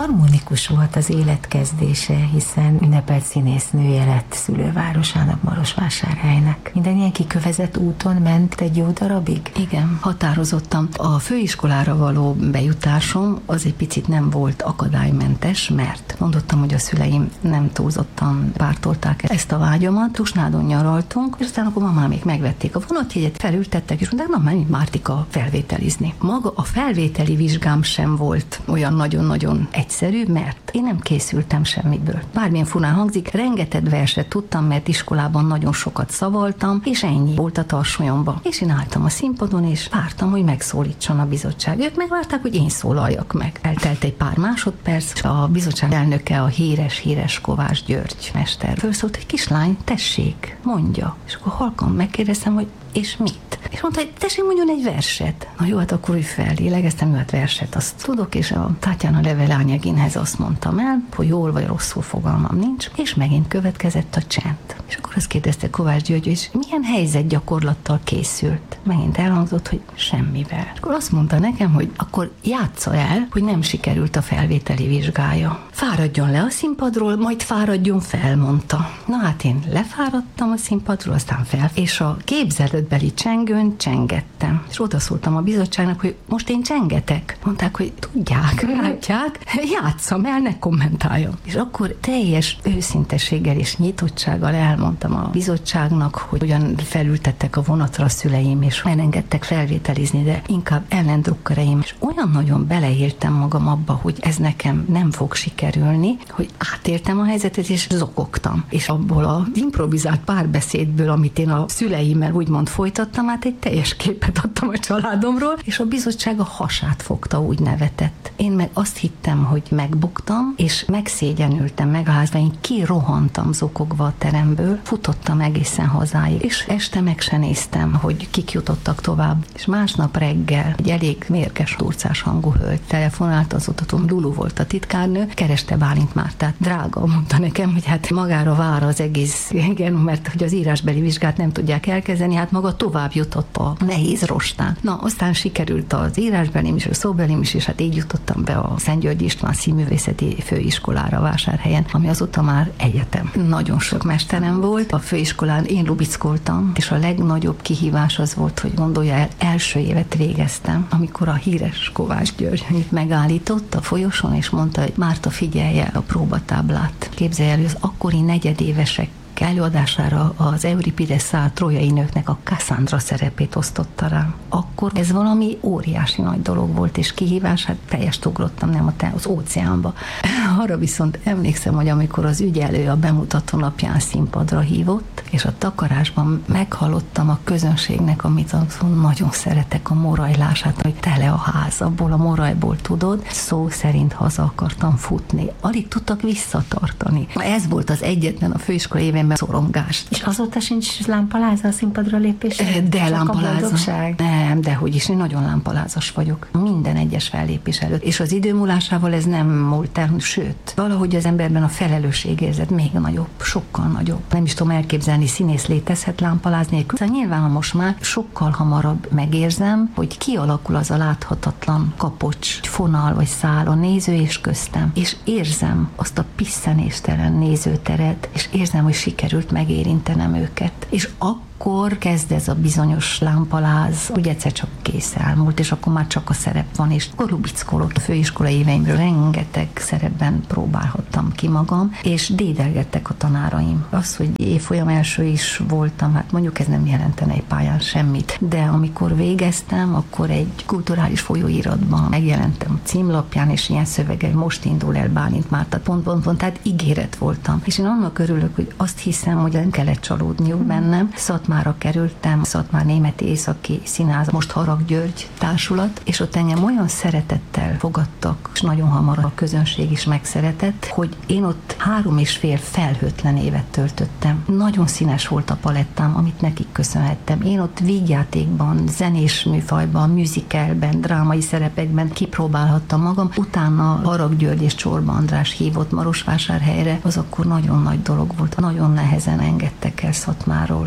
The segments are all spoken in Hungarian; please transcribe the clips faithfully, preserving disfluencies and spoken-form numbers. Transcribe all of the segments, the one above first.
harmonikus volt az életkezdése, hiszen ünnepelt színésznője lett szülővárosának, Marosvásárhelynek. Minden ilyen kikövezett úton ment egy jó darabig? Igen, határozottan. A főiskolára való bejutásom az egy picit nem volt akadálymentes, mert mondottam, hogy a szüleim nem túlzottan pártolták ezt a vágyomat. Tusnádon nyaraltunk, és aztán akkor mamámék megvették a vonatjegyet, felültettek, és mondták, na, menjünk Mártika felvételizni. Maga a felvételi vizsgám sem volt olyan nagyon-nagyon egyszerű, mert én nem készültem semmiből. Bármilyen furán hangzik, rengeteg verset tudtam, mert iskolában nagyon sokat szavaltam, és ennyi volt a tarsolyomba. És én álltam a színpadon, és vártam, hogy megszólítson a bizottság. Ők megvárták, hogy én szólaljak meg. Eltelt egy pár másodperc, és a bizottság elnöke, a híres-híres Kovács György mester fölszólt, hogy kislány, tessék, mondja. És akkor halkan megkérdeztem, hogy és mit? És mondta, hogy tessék, mondjon egy verset. Na jó, hát akkor úgy fellélegeztem, jó, hát verset azt tudok, és a Tátyána Levelányeginhez azt mondtam el, hogy jól vagy rosszul fogalmam nincs, és megint következett a csend. És akkor azt kérdezte Kovács György, és milyen helyzet gyakorlattal készült? Megint elhangzott, hogy semmivel. És akkor azt mondta nekem, hogy akkor játsza el, hogy nem sikerült a felvételi vizsgája. Fáradjon le a színpadról, majd fáradjon fel, mondta. Na hát én lefáradtam a színpadról, aztán fel, és a képzeletbeli csengőn csengettem. És odaszóltam a bizottságnak, hogy most én csengetek. Mondták, hogy tudják, látják, játsszam el, ne kommentáljam. És akkor teljes őszintességgel és nyitottsággal elmondtam a bizottságnak, hogy ugyan felültettek a vonatra a szüleim, és elengedtek felvételizni, de inkább ellendrukkereim. És olyan nagyon beleéltem magam abba, hogy ez nekem nem fog sikerülni, hogy átértem a helyzetet, és zokogtam. És abból az improvizált párbeszédből, amit én a szüleimmel úgymond folytattam, át egy teljes képet adtam a családomról, és a bizottság a hasát fogta, úgy nevetett. Én meg azt hittem, hogy megbuktam, és megszégyenültem, megalázva, én kirohantam zokogva a teremből, futottam egészen hazáig, és este meg se néztem, hogy kik jutottak tovább. És másnap reggel egy elég mérges, turcás hangú hölgy telefonált, az utatom, Lulu volt a titkárnő, kereste Bálint Mártát. Drága, mondta nekem, hogy hát magára vár az egész, igen, mert hogy az írásbeli vizsgát nem tudják elkezdeni, hát maga tovább jutott a nehéz rostán. Na, aztán sikerült az írásbelim is, a szóbelim is, és hát így jutottam be a Szent György István Színművészeti Főiskolára Vásárhelyen, ami azóta már egyetem. Nagyon sok mesterem volt. A főiskolán én lubickoltam, és a legnagyobb kihívás az volt, hogy gondolja el, első évet végeztem, amikor a híres Kovács György itt megállított a folyosón, és mondta, hogy Márta, figyelj el a próbatáblát. Képzelj el, hogy az akkori negyedévesek előadására az Euripides szállt trójai nőknek a Cassandra szerepét osztotta rám. Akkor ez valami óriási nagy dolog volt, és kihívás, hát teljest ugrottam, nem a te, az óceánba. Arra viszont emlékszem, hogy amikor az ügyelő a bemutató napján színpadra hívott, és a takarásban meghallottam a közönségnek, amit azon nagyon szeretek, a morajlását, hogy tele a ház, abból a morajból tudod, szó szerint haza akartam futni. Alig tudtak visszatartani. Ez volt az egyetlen a főiskola évén szorongás. És azóta sincs lámpaláza a színpadra lépés? De lámpaláza. Nem, de hogy is, én nagyon lámpalázas vagyok. Minden egyes fellépés előtt. És az idő múlásával ez nem múlt el, sőt, valahogy az emberben a felelősségérzet még nagyobb, sokkal nagyobb. Nem is tudom elképzelni, színész létezhet lámpaláz nélkül. Szóval nyilván most már sokkal hamarabb megérzem, hogy kialakul az a láthatatlan kapocs, fonal vagy szál a néző és köztem. És érzem azt a pisszenéstelen nézőteret, és érzem, hogy sikerült megérintenem őket. És akkor kezd ez a bizonyos lámpaláz, úgy egyszer csak kész elmúlt, és akkor már csak a szerep van, és akkor lubickolok. A főiskola éveimről rengeteg szerepben próbálhattam ki magam, és dédelgettek a tanáraim. Az, hogy évfolyam első is voltam, hát mondjuk ez nem jelentene egy pályán semmit, de amikor végeztem, akkor egy kulturális folyóiratban megjelentem a címlapján, és ilyen szövegei, most indul el Bálint Márta, pont, pont, pont, tehát ígéret voltam. És én annak örülök, hogy azt hiszem, hogy nem kellett csalódniuk bennem. Szatmára kerültem, Szatmár Németi Északi Színház, most Harag György társulat, és ott engem olyan szeretettel fogadtak, és nagyon hamar a közönség is megszeretett, hogy én ott három és fél felhőtlen évet töltöttem. Nagyon színes volt a palettám, amit nekik köszönhettem. Én ott vígjátékban, zenés műfajban, musicalben, drámai szerepekben kipróbálhattam magam. Utána Harag György és Csorba András hívott Marosvásárhelyre, az akkor nagyon nagy dolog volt. Nagyon nehezen engedtek el Szatmáról. Nagyon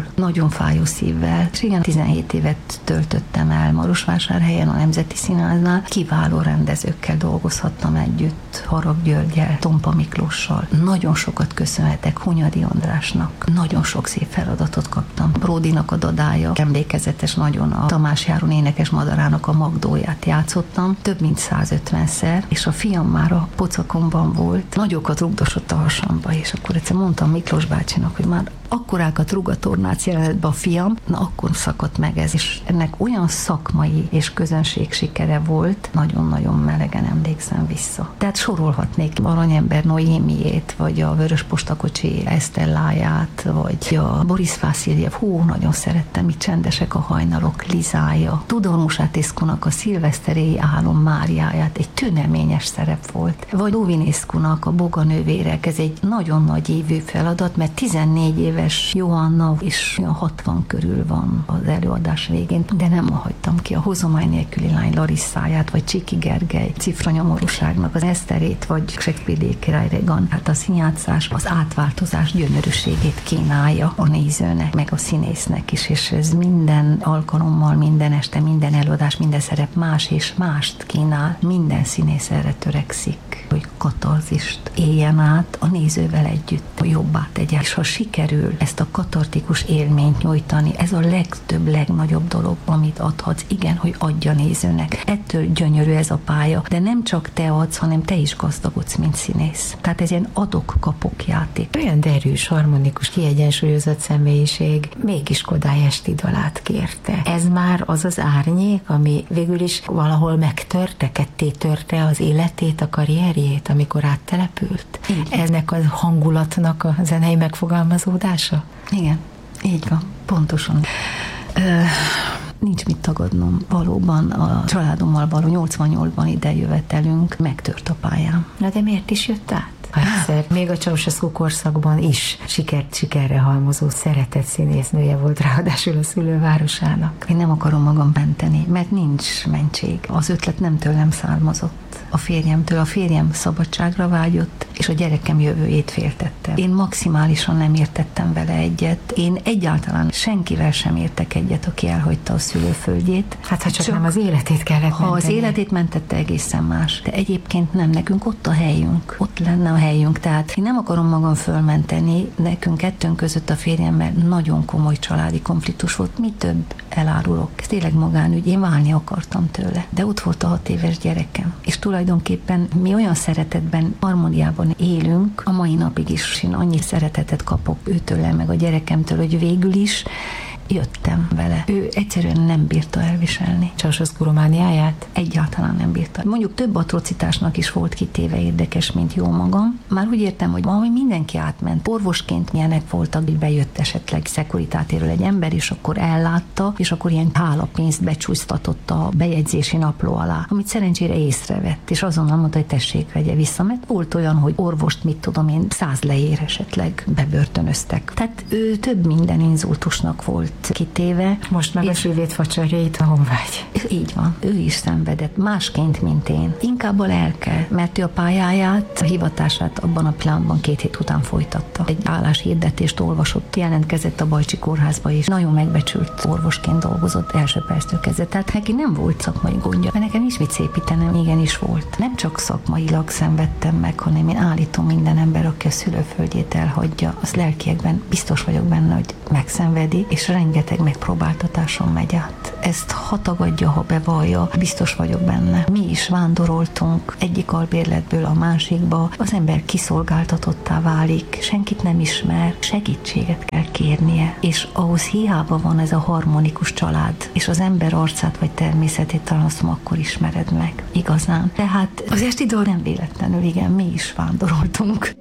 nagyon fájó szívvel. És igen, tizenhét évet töltöttem el Marosvásárhelyen a Nemzeti Színháznál. Kiváló rendezőkkel dolgozhattam együtt, Harag Györggyel, Tompa Miklóssal. Nagyon sokat köszönhetek Hunyadi Andrásnak. Nagyon sok szép feladatot kaptam. Bródinak a dadája, emlékezetes nagyon, a Tamás Járon énekes madarának a Magdóját játszottam, több mint százötvenszer, és a fiam már a pocakomban volt. Nagyokat rugdosott a hasamba, és akkor egyszer mondtam Miklós bácsinak, hogy már akkorákat rúg a tornác jelenetbe a fiam, na akkor szakadt meg ez, és ennek olyan szakmai és közönség sikere volt, nagyon-nagyon melegen emlékszem vissza. Tehát sorolhatnék Aranyember Noémiét, vagy a Vörös postakocsi Esztelláját, vagy a Boris Vasiljev, hú, nagyon szerettem, itt Csendesek a hajnalok Lizája, Tudor Musátészkunak a Szilveszteri Álom Máriáját, egy tüneményes szerep volt, vagy Lovinészkunak a Boganővérek, ez egy nagyon nagy évű feladat, mert tizennégy éves Johanna is olyan hatvan körül van az előadás végén, de nem hagytam ki a Hozomány nélküli lány Larissáját, vagy Csiki Gergely cifranyomorúságnak az Eszterét, vagy Shakespeare király Regan. Hát a színjátszás az átváltozás gyönyörűségét kínálja a nézőnek, meg a színésznek is, és ez minden alkalommal, minden este, minden előadás, minden szerep más és mást kínál. Minden színész erre törekszik, hogy katarzist éljen át a nézővel együtt, hogy jobbá tegye. És ha sikerül ezt a katartikus élményt nyújtani, ez a legtöbb, legnagyobb dolog, amit adhatsz. Igen, hogy adja nézőnek. Ettől gyönyörű ez a pálya, de nem csak te adsz, hanem te is gazdagodsz, mint színész. Tehát ez ilyen adok-kapok játék. Olyan derűs, harmonikus, kiegyensúlyozott személyiség, mégis Kodály Esti dalát kérte. Ez már az az árnyék, ami végül is valahol megtörte, ketté törte az életét, a karrierjét, amikor áttelepült. Igen. Ennek a hangulatnak a zenei megfogalmazódása? Igen, így van, pontosan. Ö, nincs mit tagadnom. Valóban a családommal való nyolcvannyolcban idejövetelünk megtört a pályám. Na de miért is jött át? Egyszer, még a Ceausescu korszakban is sikert sikerre halmozó szeretett színésznője volt, ráadásul a szülővárosának. Én nem akarom magam menteni, mert nincs mentség. Az ötlet nem tőlem származott. A férjemtől. A férjem szabadságra vágyott, és a gyerekem jövőjét féltettem. Én maximálisan nem értettem vele egyet. Én egyáltalán senkivel sem értek egyet, aki elhagyta a szülőföldjét. Hát ha csak, csak nem az életét kellett Ha menteni. Az életét mentette, egészen más. De egyébként nem, nekünk ott a helyünk. Ott lenne a helyünk. Tehát én nem akarom magam fölmenteni. Nekünk kettőnk között a férjemmel nagyon komoly családi konfliktus volt. Mi több, elárulok. Ez tényleg magánügy. Én válni akartam tőle. De ott volt a hat éves gyerekem. És tulajdonképpen mi olyan szeretetben, harmóniában élünk, a mai napig is én annyi szeretetet kapok őtől, meg a gyerekemtől, hogy végül is jöttem vele. Ő egyszerűen nem bírta elviselni. Ceausescu romániáját? Egyáltalán nem bírta. Mondjuk több atrocitásnak is volt kitéve, érdekes, mint jó magam. Már úgy értem, hogy valahogy mindenki átment. Orvosként milyenek voltak, hogy bejött esetleg szekuritátéről egy ember, és akkor ellátta, és akkor ilyen hálapénzt becsúsztatott a bejegyzési napló alá, amit szerencsére észrevett, és azonnal mondta, hogy tessék, vegye vissza, mert volt olyan, hogy orvost, mit tudom én, száz leér esetleg bebörtönöztek. Tehát ő több minden inzultusnak volt kitéve. Most meg a süvét facsarjait a honvágy. Így van. Ő is szenvedett másként, mint én. Inkább a lelke, mert ő a pályáját, a hivatását abban a pillanatban két hét után folytatta. Egy álláshirdetést olvasott, jelentkezett a Bajcsi kórházba is. Nagyon megbecsült orvosként dolgozott első perctől kezdve. Tehát neki nem volt szakmai gondja. Mert nekem is mit szépítenem, igenis volt. Nem csak szakmailag szenvedtem meg, hanem én állítom, minden ember, aki a szülőföldjét elhagyja, az lelkiekben biztos vagyok benne, hogy megszenvedi, és rengeteg megpróbáltatáson megy át. Ezt ha tagadja, ha bevallja, biztos vagyok benne. Mi is vándoroltunk egyik albérletből a másikba, az ember kiszolgáltatottá válik, senkit nem ismer, segítséget kell kérnie, és ahhoz hiába van ez a harmonikus család, és az ember arcát vagy természetét talán azt akkor ismered meg. Igazán. Tehát az esti dal nem véletlenül, igen, mi is vándoroltunk.